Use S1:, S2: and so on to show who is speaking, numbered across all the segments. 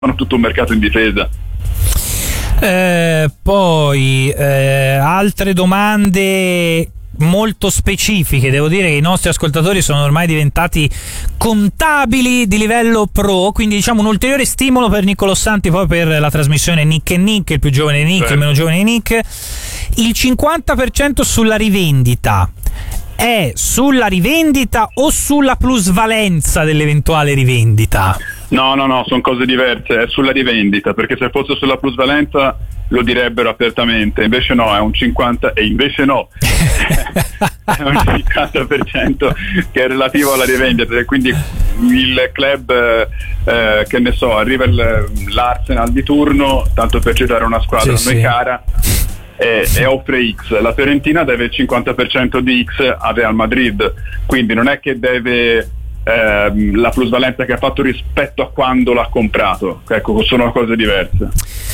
S1: fanno tutto un mercato in difesa.
S2: Poi altre domande molto specifiche. Devo dire che i nostri ascoltatori sono ormai diventati contabili di livello pro, quindi diciamo un ulteriore stimolo per Niccolò Santi, poi per la trasmissione Nick e Nick, il più giovane di Nick, il meno giovane di Nick. Il 50% sulla rivendita è sulla rivendita o sulla plusvalenza dell'eventuale rivendita?
S1: No, sono cose diverse, è sulla rivendita, perché se fosse sulla plusvalenza lo direbbero apertamente, invece no, è un 50%, e invece no, è un 50% che è relativo alla rivendita, e quindi il club, che ne so, arriva l'Arsenal di turno, tanto per citare una squadra a noi cara, e offre X, la Fiorentina deve il 50% di X a Real Madrid, quindi non è che deve la plusvalenza che ha fatto rispetto a quando l'ha comprato, ecco, sono cose diverse.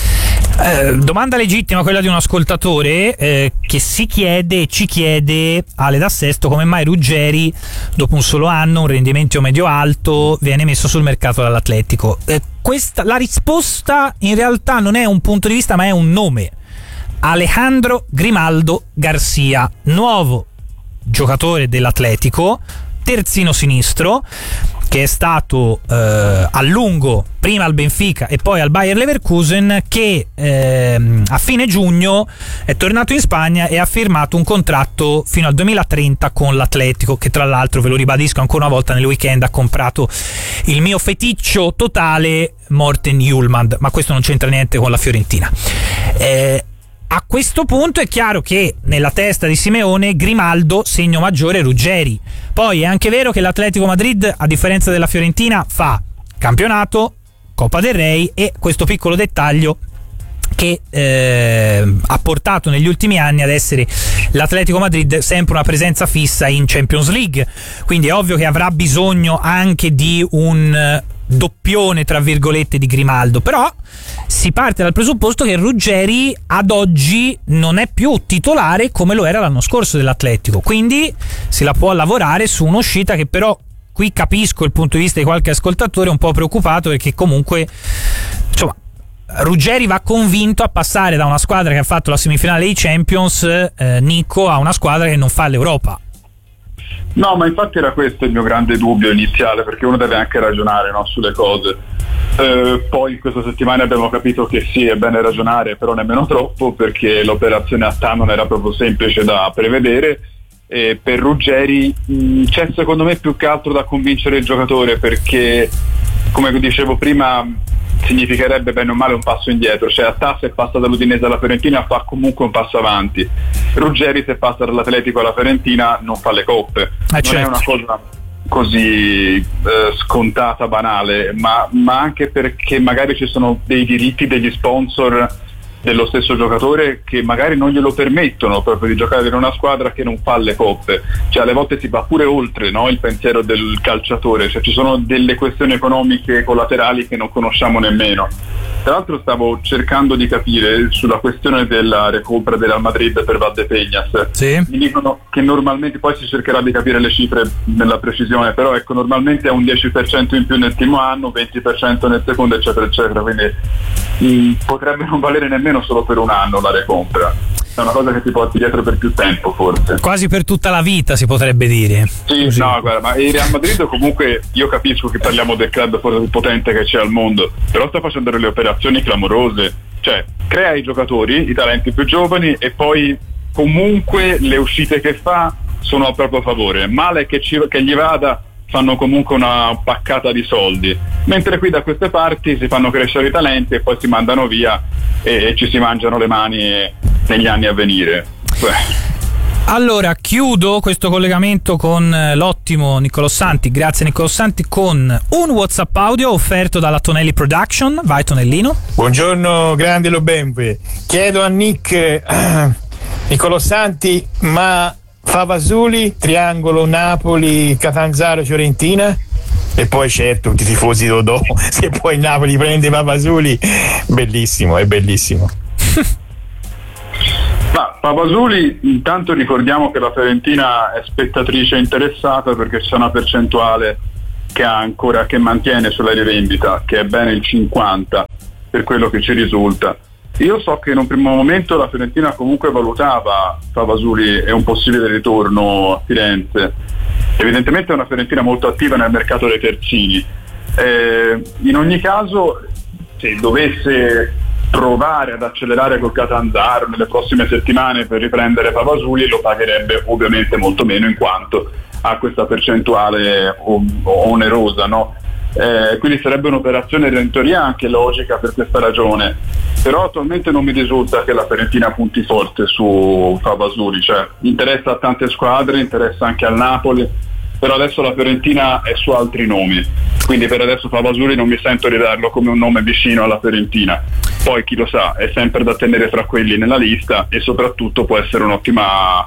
S2: Domanda legittima quella di un ascoltatore che ci chiede, Ale da Sesto, come mai Ruggeri dopo un solo anno, un rendimento medio-alto, viene messo sul mercato dall'Atletico. La risposta in realtà non è un punto di vista, ma è un nome: Alejandro Grimaldo Garcia, nuovo giocatore dell'Atletico, terzino sinistro, che è stato a lungo prima al Benfica e poi al Bayer Leverkusen, che a fine giugno è tornato in Spagna e ha firmato un contratto fino al 2030 con l'Atletico, che tra l'altro, ve lo ribadisco ancora una volta, nel weekend ha comprato il mio feticcio totale Morten Hjulmand, ma questo non c'entra niente con la Fiorentina. A questo punto è chiaro che nella testa di Simeone Grimaldo segno maggiore Ruggeri. Poi è anche vero che l'Atletico Madrid, a differenza della Fiorentina, fa campionato, Coppa del Rey e questo piccolo dettaglio che ha portato negli ultimi anni ad essere l'Atletico Madrid sempre una presenza fissa in Champions League, quindi è ovvio che avrà bisogno anche di un doppione tra virgolette di Grimaldo, però si parte dal presupposto che Ruggeri ad oggi non è più titolare come lo era l'anno scorso dell'Atletico, quindi si la può lavorare su un'uscita che però, qui capisco il punto di vista di qualche ascoltatore un po' preoccupato, perché comunque insomma Ruggeri va convinto a passare da una squadra che ha fatto la semifinale dei Champions, Nico, a una squadra che non fa l'Europa.
S1: No, ma infatti era questo il mio grande dubbio iniziale, perché uno deve anche ragionare, no, sulle cose. Poi questa settimana abbiamo capito che sì, è bene ragionare, però nemmeno troppo, perché l'operazione a TAM non era proprio semplice da prevedere, e per Ruggeri c'è secondo me più che altro da convincere il giocatore, perché come dicevo prima significherebbe bene o male un passo indietro, cioè a TAS se passa dall'Udinese alla Fiorentina fa comunque un passo avanti, Ruggeri se passa dall'Atletico alla Fiorentina non fa le coppe, non
S2: certo.
S1: È una cosa così scontata, banale, ma anche perché magari ci sono dei diritti degli sponsor dello stesso giocatore che magari non glielo permettono proprio di giocare in una squadra che non fa le coppe, cioè alle volte si va pure oltre, no, il pensiero del calciatore, cioè ci sono delle questioni economiche collaterali che non conosciamo nemmeno. Tra l'altro stavo cercando di capire sulla questione della recompra del Madrid per Valdepeñas.
S2: Sì.
S1: Mi dicono che normalmente, poi si cercherà di capire le cifre nella precisione, però ecco, normalmente è un 10% in più nel primo anno, 20% nel secondo, eccetera eccetera, quindi potrebbe non valere nemmeno solo per un anno la recompra, è una cosa che ti porti dietro per più tempo, forse
S2: quasi per tutta la vita, si potrebbe dire.
S1: Sì, così. No, guarda, ma il Real Madrid comunque, io capisco che parliamo del club forse più potente che c'è al mondo, però sta facendo delle operazioni clamorose, cioè crea i giocatori, i talenti più giovani, e poi comunque le uscite che fa sono a proprio favore, male che gli vada, fanno comunque una paccata di soldi, mentre qui da queste parti si fanno crescere i talenti e poi si mandano via e ci si mangiano le mani negli anni a venire.
S2: Allora chiudo questo collegamento con l'ottimo Niccolò Santi, grazie Niccolò Santi, con un WhatsApp audio offerto dalla Tonelli Production. Vai Tonellino.
S3: Buongiorno grande Lobembe, chiedo a Nick Niccolò Santi, ma Favasuli, triangolo Napoli, Catanzaro, Fiorentina? E poi certo tutti i tifosi Dodò, se poi il Napoli prende Favasuli, bellissimo, è bellissimo.
S1: Ma Favasuli, intanto ricordiamo che la Fiorentina è spettatrice interessata, perché c'è una percentuale che mantiene sulla rivendita, che è bene il 50 per quello che ci risulta. Io so che in un primo momento la Fiorentina comunque valutava Favasuli e un possibile ritorno a Firenze. Evidentemente è una Fiorentina molto attiva nel mercato dei terzini. In ogni caso, se dovesse provare ad accelerare col Catanzaro nelle prossime settimane per riprendere Favasuli, lo pagherebbe ovviamente molto meno, in quanto ha questa percentuale onerosa, no? Quindi sarebbe un'operazione in teoria anche logica per questa ragione, però attualmente non mi risulta che la Fiorentina punti forte su Favasuli, cioè interessa a tante squadre, interessa anche al Napoli, però adesso la Fiorentina è su altri nomi, quindi per adesso Favasuli non mi sento di darlo come un nome vicino alla Fiorentina. Poi chi lo sa, è sempre da tenere fra quelli nella lista e soprattutto può essere un'ottima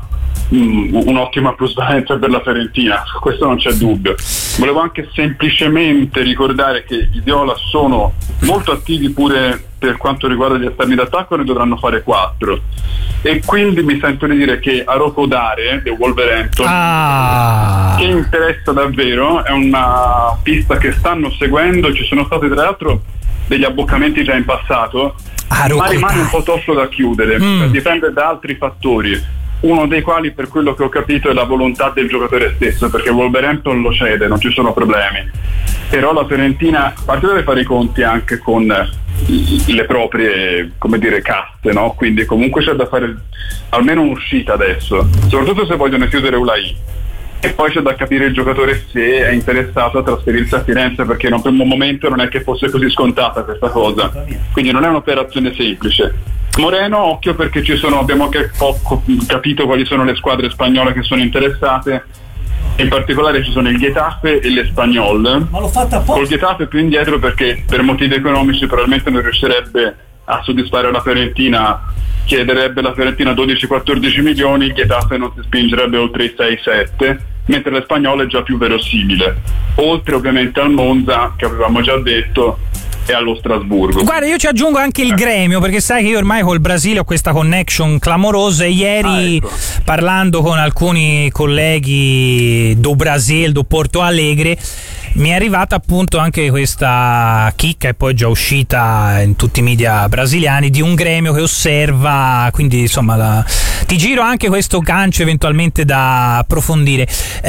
S1: plusvalenza per la Fiorentina, questo non c'è dubbio. Volevo anche semplicemente ricordare che i Viola sono molto attivi pure per quanto riguarda gli esterni d'attacco, ne dovranno fare 4, e quindi mi sento di dire che Arokodare del Wolverhampton, che interessa davvero, è una pista che stanno seguendo, ci sono stati tra l'altro degli abboccamenti già in passato, ma rimane un po' tosto da chiudere, dipende da altri fattori, uno dei quali, per quello che ho capito, è la volontà del giocatore stesso, perché Wolverhampton lo cede, non ci sono problemi, però la Fiorentina a parte deve fare i conti anche con le proprie, come dire, casse, no? Quindi comunque c'è da fare almeno un'uscita adesso, soprattutto se vogliono chiudere Ulai, e poi c'è da capire il giocatore se è interessato a trasferirsi a Firenze, perché in un primo momento non è che fosse così scontata questa cosa, quindi non è un'operazione semplice. Moreno, occhio, perché abbiamo anche capito quali sono le squadre spagnole che sono interessate, in particolare ci sono il Getafe e l'Espanyol. Ma l'ho fatta apposta. Col Getafe più indietro perché per motivi economici probabilmente non riuscirebbe a soddisfare la Fiorentina, chiederebbe la Fiorentina 12-14 milioni, il Getafe non si spingerebbe oltre i 6-7, mentre l'Espanyol è già più verosimile, oltre ovviamente al Monza che avevamo già detto e allo Strasburgo.
S2: Guarda, io ci aggiungo anche il Gremio, perché sai che io ormai col Brasile ho questa connection clamorosa, e ieri parlando con alcuni colleghi do Brasil, do Porto Alegre, mi è arrivata appunto anche questa chicca, e poi già uscita in tutti i media brasiliani, di un Gremio che osserva, quindi insomma ti giro anche questo gancio eventualmente da approfondire.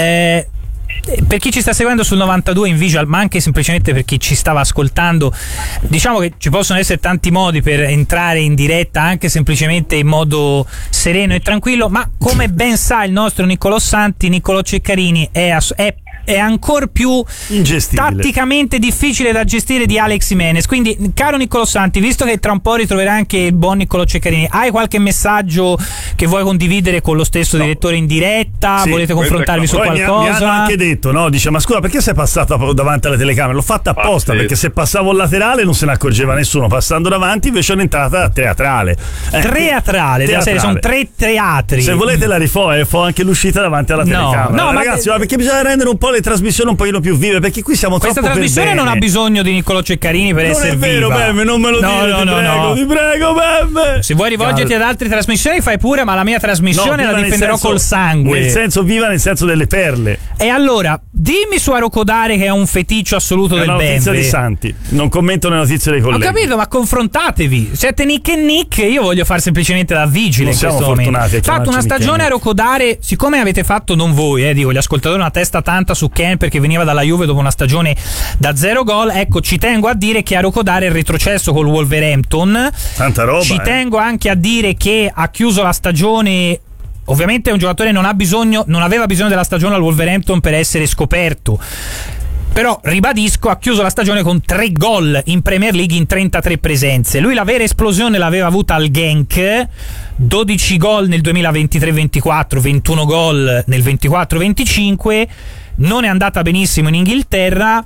S2: Per chi ci sta seguendo sul 92 in visual, ma anche semplicemente per chi ci stava ascoltando, diciamo che ci possono essere tanti modi per entrare in diretta, anche semplicemente in modo sereno e tranquillo, ma come ben sa il nostro Niccolò Santi, Niccolò Ceccarini è ancora più tatticamente difficile da gestire di Alex Jimenez. Quindi, caro Niccolò Santi, visto che tra un po' ritroverai anche il buon Niccolò Ceccarini, hai qualche messaggio che vuoi condividere con lo stesso direttore in diretta? Sì, volete confrontarvi su qualcosa?
S4: Mi hanno anche detto, no? Dice, ma scusa, perché sei passato davanti alle telecamere? L'ho fatta apposta, perché se passavo al laterale non se ne accorgeva nessuno, passando davanti invece è un'entrata teatrale.
S2: Teatrale, della serie, sono 3 teatri.
S4: Se volete la rifò anche l'uscita davanti alla telecamera. No, ragazzi, ma perché bisogna rendere un po' le trasmissioni un pochino più vive, perché qui siamo
S2: questa
S4: troppo
S2: trasmissione non ha bisogno di Niccolò Ceccarini per essere viva.
S4: Non è vero, Bemme, non me lo dire, ti prego, Bemme.
S2: Se vuoi rivolgerti ad altre trasmissioni fai pure, ma la mia trasmissione la difenderò col sangue.
S4: Nel senso delle perle.
S2: E allora, dimmi su Arokodare, che è un feticcio assoluto del Bemme. È una notizia
S4: di Santi, non commento le notizie dei colleghi.
S2: Ho capito, ma confrontatevi. Siete Nick e Nick, io voglio fare semplicemente da vigile in questo momento. Fatto una stagione Arokodare, siccome avete fatto, non voi, dico gli ascoltatori, una testa tanta su Ken perché veniva dalla Juve dopo una stagione da 0 gol, ecco, ci tengo a dire che Arokodare è retrocesso col Wolverhampton.
S4: Tanta roba.
S2: Ci tengo anche a dire che ha chiuso la stagione. Ovviamente è un giocatore non aveva bisogno della stagione al Wolverhampton per essere scoperto, però ribadisco, ha chiuso la stagione con 3 gol in Premier League in 33 presenze. Lui la vera esplosione l'aveva avuta al Genk, 12 gol nel 2023-24, 21 gol nel 24-25. Non è andata benissimo in Inghilterra.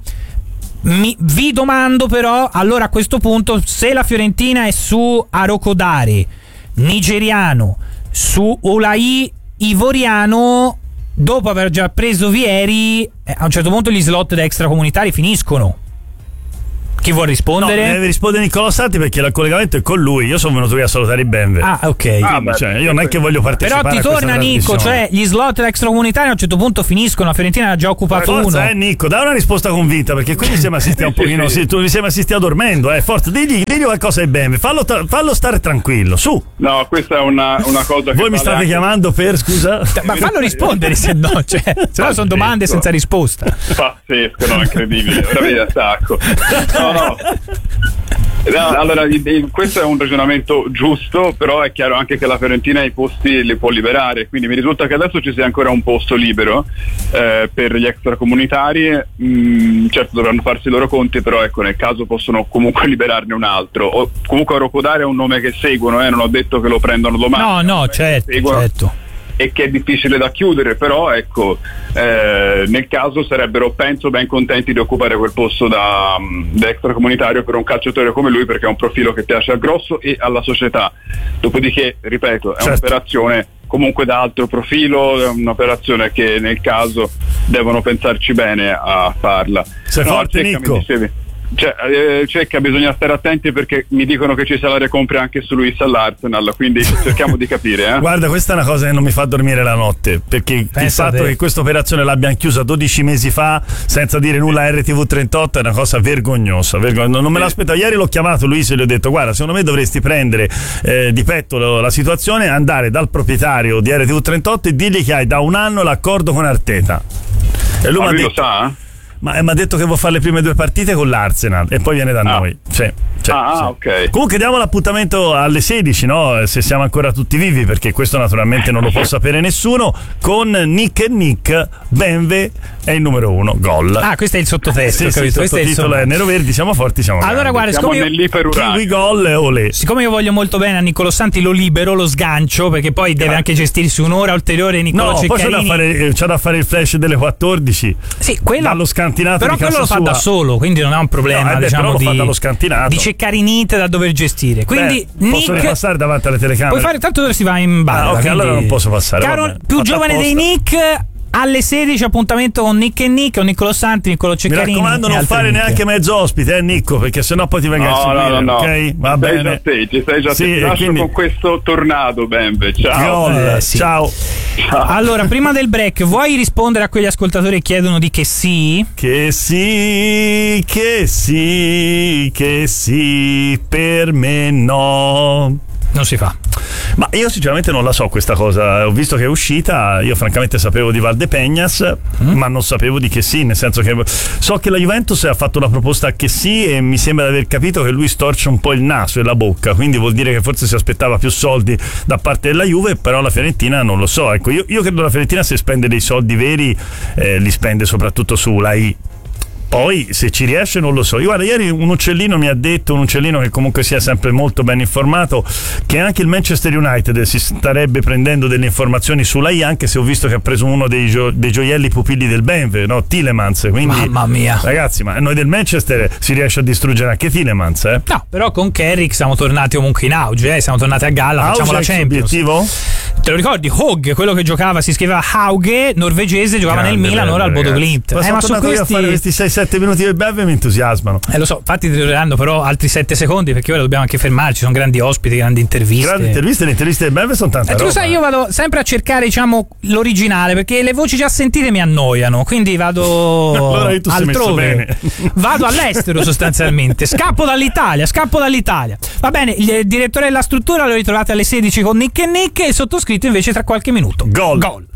S2: Vi domando però, allora a questo punto, se la Fiorentina è su Arokodare, nigeriano, su Ulai, ivoriano, dopo aver già preso Vieri, a un certo punto gli slot da extracomunitari finiscono. Chi vuol rispondere?
S4: No, deve rispondere Nicolò Santi perché il collegamento è con lui. Io sono venuto qui a salutare i Benve.
S2: Ah, ok.
S4: Cioè, io non è che voglio partecipare.
S2: Però ti torna Nico, cioè gli slot extracomunitari a un certo punto finiscono, la Fiorentina ha già occupato uno.
S4: Nico, dai una risposta convinta perché qui mi sembra si stia un pochino, tu mi sembra si stia dormendo, forza, digli qualcosa ai Benve, fallo stare tranquillo, su.
S1: No, questa è una cosa che
S4: voi mi state chiamando per, scusa?
S2: Ma fallo rispondere, se no, cioè, se no sono domande senza risposta.
S1: Pazzesco, no, incredibile. Ora vedi attacco. No. Allora, questo è un ragionamento giusto, però è chiaro anche che la Fiorentina i posti li può liberare, quindi mi risulta che adesso ci sia ancora un posto libero per gli extracomunitari. Certo dovranno farsi i loro conti, però ecco, nel caso possono comunque liberarne un altro, o comunque Rocodare è un nome che seguono, non ho detto che lo prendono domani.
S2: No, certo.
S1: E che è difficile da chiudere, però ecco, nel caso sarebbero, penso, ben contenti di occupare quel posto da extracomunitario per un calciatore come lui, perché è un profilo che piace al grosso e alla società. Dopodiché, ripeto, è un'operazione comunque da altro profilo, è un'operazione che nel caso devono pensarci bene a farla.
S4: Sei forte, Nico.
S1: Cecca, bisogna stare attenti perché mi dicono che ci sarà le compre anche su Luis all'Arsenal, quindi cerchiamo di capire.
S4: Guarda, questa è una cosa che non mi fa dormire la notte, perché il fatto che questa operazione l'abbiano chiusa 12 mesi fa senza dire nulla a RTV38 è una cosa vergognosa. Non me l'aspettavo. Ieri l'ho chiamato Luis e gli ho detto: guarda, secondo me dovresti prendere di petto la situazione, andare dal proprietario di RTV38 e dirgli che hai da un anno l'accordo con Arteta. E lui mi ha detto,
S1: lo sa?
S4: Ma mi ha detto che vuole fare le prime 2 partite con l'Arsenal e poi viene da noi. Sì.
S1: Ok.
S4: Comunque diamo l'appuntamento alle 16, no? Se siamo ancora tutti vivi, perché questo naturalmente non lo può sapere nessuno, con Nick e Nick. Benve è il numero 1, gol.
S2: Questo è il sottotesto.
S4: Sì, il sottotitolo è nero-verdi, siamo forti, siamo
S2: allora
S4: grandi.
S2: Guarda,
S4: siamo gol e olè.
S2: Siccome io voglio molto bene a Nicolò Santi, lo libero, lo sgancio, perché poi deve anche gestirsi un'ora ulteriore Nicolò Ceccarini.
S4: Poi c'è da fare il flash delle 14.
S2: Sì, quella
S4: dallo scantinato,
S2: però
S4: di casa
S2: quello lo fa da solo, quindi non ha un problema,
S4: però lo fa dallo scantinato
S2: di Ceccarinite da dover gestire. Quindi
S4: posso ripassare davanti alle telecamere?
S2: Puoi fare, tanto si va in barra.
S4: Ok, allora non posso passare.
S2: Caro più giovane dei Nick, alle 16 appuntamento con Nick e Nick, con Nicolò Santi, Nicolò Ceccarini.
S4: Mi raccomando, non fare neanche mezzo ospite, Nico, perché sennò poi ti venga a seguire,
S1: no.
S4: ok? Va bene.
S1: Ci sei già quindi... con questo tornado, Benve. Ciao.
S4: Ciao.
S2: Allora, prima del break, vuoi rispondere a quegli ascoltatori che chiedono di che sì?
S4: Che sì, per me no.
S2: Non si fa.
S4: Ma io sinceramente non la so questa cosa, ho visto che è uscita, io francamente sapevo di Valdepeñas, ma non sapevo di che sì, nel senso che so che la Juventus ha fatto una proposta a che sì e mi sembra di aver capito che lui storce un po' il naso e la bocca, quindi vuol dire che forse si aspettava più soldi da parte della Juve, però la Fiorentina non lo so, ecco, io credo la Fiorentina se spende dei soldi veri li spende soprattutto sulla I. Poi se ci riesce non lo so. Io, guarda, ieri un uccellino mi ha detto, un uccellino che comunque sia sempre molto ben informato, che anche il Manchester United si starebbe prendendo delle informazioni sulla I, anche se ho visto che ha preso uno dei gioielli pupilli del Benve, no? Tielemans, quindi
S2: mamma mia,
S4: ragazzi, ma noi del Manchester si riesce a distruggere anche Tielemans,
S2: No, però con Carrick siamo tornati comunque in auge, siamo tornati a galla, facciamo la Champions.
S4: Obiettivo?
S2: Te lo ricordi? Hogg, quello che giocava, si scriveva Hauge, norvegese, giocava nel Milan, ora al Bodo Glimt.
S4: Ma su questi... a fare questi 6-7 minuti del Benve mi entusiasmano.
S2: Lo so, infatti ti dureranno però altri 7 secondi, perché ora dobbiamo anche fermarci, sono grandi ospiti, grandi interviste.
S4: Le interviste del Benve sono tante roba.
S2: Tu sai, io vado sempre a cercare, diciamo, l'originale, perché le voci già sentite mi annoiano, quindi vado
S4: allora
S2: altrove. Vado all'estero sostanzialmente. Scappo dall'Italia. Va bene, il direttore della struttura lo ritrovate alle 16 con Nick e Nick, e il sottoscritto invece tra qualche minuto.
S4: Gol.